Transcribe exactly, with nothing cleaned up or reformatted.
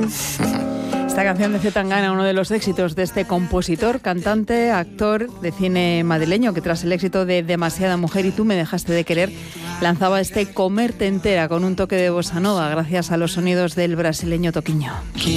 Esta canción de Zetangana, uno de los éxitos de este compositor, cantante, actor de cine madrileño, que tras el éxito de Demasiada Mujer y Tú me dejaste de querer, lanzaba este Comerte entera con un toque de bossa nova, gracias a los sonidos del brasileño Toquinho.